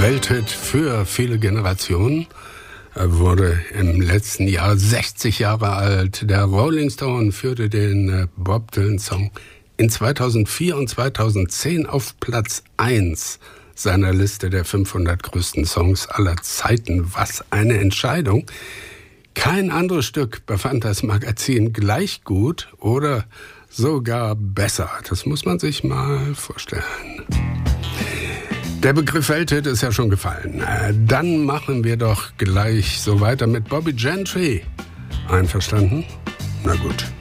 Welthit für viele Generationen. Er wurde im letzten Jahr 60 Jahre alt. Der Rolling Stone führte den Bob Dylan-Song in 2004 und 2010 auf Platz 1 seiner Liste der 500 größten Songs aller Zeiten. Was eine Entscheidung! Kein anderes Stück befand das Magazin gleich gut oder sogar besser. Das muss man sich mal vorstellen. Der Begriff Welthit ist ja schon gefallen. Dann machen wir doch gleich so weiter mit Bobby Gentry. Einverstanden? Na gut.